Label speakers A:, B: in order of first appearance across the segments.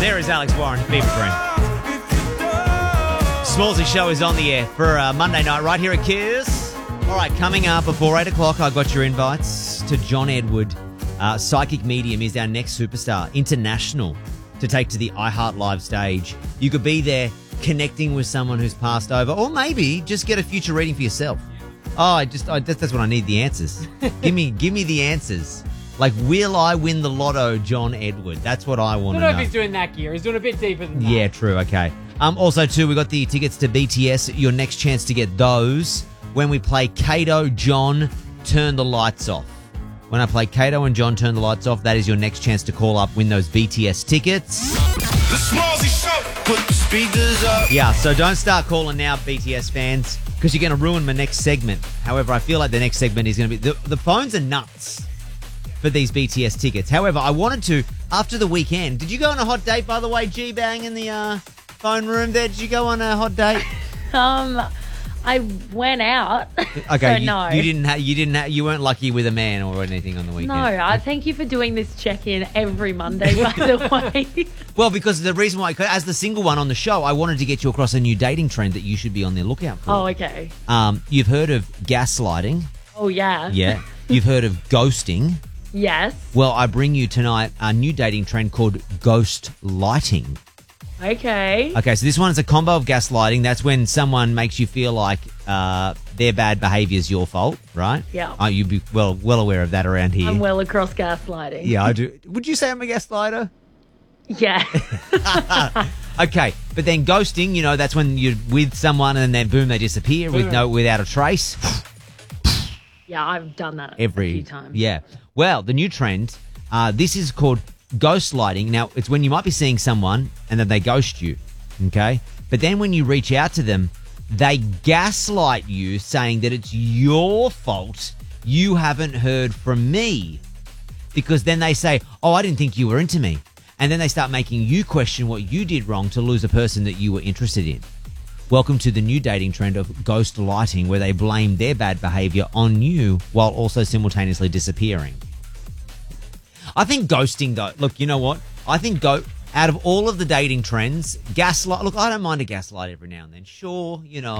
A: There is Alex Warren, Fever Dream. Smallsy Show is on the air for Monday night right here at Kiss. All right, coming up before 8 o'clock, I got your invites to John Edward. Psychic Medium is our next superstar, international, to take to the iHeart Live stage. You could be there connecting with someone who's passed over, or maybe just get a future reading for yourself. That's what I need, the answers. Give me the answers. Like, will I win the lotto, John Edward? That's what I want to know.
B: I don't know if he's doing that gear. He's doing a bit deeper than that.
A: Yeah, true. Okay. Also, too, we got the tickets to BTS. Your next chance to get those when we play Kato, John, Turn the Lights Off. When I play Kato and John, Turn the Lights Off, that is your next chance to call up, win those BTS tickets.
C: The Smallsy Show, put the speakers up.
A: Yeah, so don't start calling now, BTS fans, because you're going to ruin my next segment. However, I feel like the next segment is going to be... The phones are nuts for these BTS tickets. However, I wanted to, after the weekend... Did you go on a hot date, by the way, G-Bang, in the phone room there? Did you go on a hot date?
D: I went out.
A: Okay,
D: so no.
A: You weren't lucky with a man or anything on the weekend.
D: No, thank you for doing this check-in every Monday, by the way.
A: Well, because the reason why, as the single one on the show, I wanted to get you across a new dating trend that you should be on the lookout for.
D: Oh, okay.
A: You've heard of gaslighting.
D: Oh, yeah.
A: Yeah. You've heard of ghosting.
D: Yes.
A: Well, I bring you tonight a new dating trend called ghost lighting.
D: Okay.
A: Okay, so this one is a combo of gaslighting. That's when someone makes you feel like their bad behaviour is your fault, right?
D: Yeah.
A: You'd be well aware of that around here.
D: I'm well across gaslighting.
A: Yeah, I do. Would you say I'm a gaslighter?
D: Yeah.
A: Okay, but then ghosting, that's when you're with someone and then boom, they disappear without a trace.
D: Yeah, I've done that a few times.
A: Yeah. Well, the new trend, this is called ghostlighting. Now, it's when you might be seeing someone and then they ghost you, okay? But then when you reach out to them, they gaslight you saying that it's your fault you haven't heard from me. Because then they say, oh, I didn't think you were into me. And then they start making you question what you did wrong to lose a person that you were interested in. Welcome to the new dating trend of ghost lighting, where they blame their bad behaviour on you while also simultaneously disappearing. I think ghosting, though, look, you know what? I think out of all of the dating trends, gaslight, look, I don't mind a gaslight every now and then. Sure,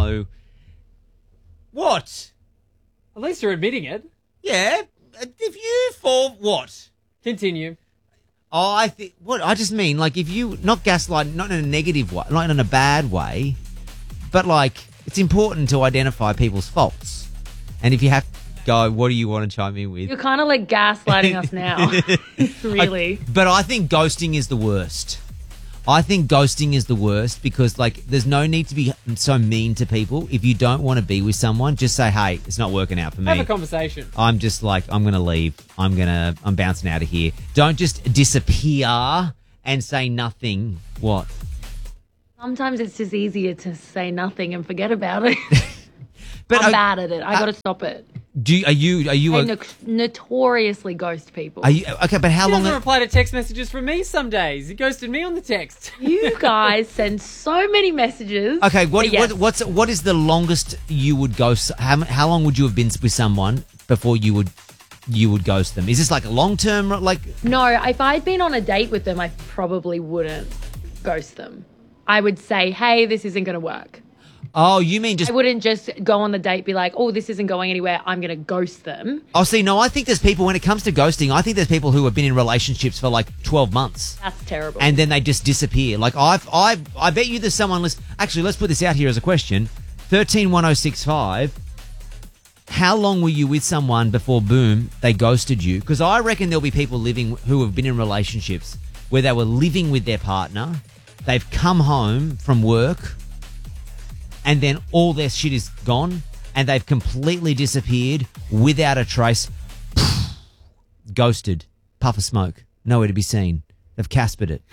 A: What?
B: At least you're admitting it.
A: Yeah, if you fall, what?
B: Continue.
A: Oh, I just mean, like, if you, not gaslight, not in a negative way, not in a bad way, but, like, it's important to identify people's faults. And if you have to go, what do you want to chime in with?
D: You're kind of like gaslighting us now. Really.
A: But I think ghosting is the worst. I think ghosting is the worst because, like, there's no need to be so mean to people. If you don't want to be with someone, just say, hey, it's not working out for me.
B: Have a conversation.
A: I'm just like, I'm going to leave. I'm bouncing out of here. Don't just disappear and say nothing. What?
D: Sometimes it's just easier to say nothing and forget about it.
A: But
D: I'm bad at it. I got to stop it.
A: Are you
D: notoriously ghost people.
A: Are you okay? But how
B: He
A: long?
B: doesn't reply to text messages from me some days. He ghosted me on the text.
D: You guys send so many messages.
A: Okay,
D: Yes.
A: what is the longest you would ghost? How long would you have been with someone before you would ghost them? Is this like a long term? Like,
D: No, if I'd been on a date with them, I probably wouldn't ghost them. I would say, hey, this isn't going to work.
A: oh, you mean just?
D: I wouldn't just go on the date, be like, oh, this isn't going anywhere, I'm going to ghost them.
A: Oh, see, no, I think there's people, when it comes to ghosting, I think there's people who have been in relationships for like 12 months.
D: That's terrible.
A: And then they just disappear. Like, I bet you there's someone, actually, let's put this out here as a question. 131065, how long were you with someone before, boom, they ghosted you? Because I reckon there'll be people who have been in relationships where they were living with their partner, they've come home from work, and then all their shit is gone, and they've completely disappeared without a trace. Ghosted. Puff of smoke. Nowhere to be seen. They've Caspered it.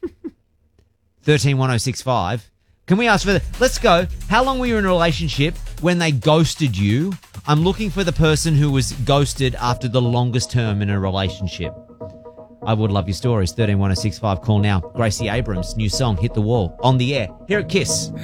A: 131065. Can we ask for let's go. How long were you in a relationship when they ghosted you? I'm looking for the person who was ghosted after the longest term in a relationship. I would love your stories. 131065. Call now. Gracie Abrams' new song, Hit the Wall, on the air. Here at Kiss.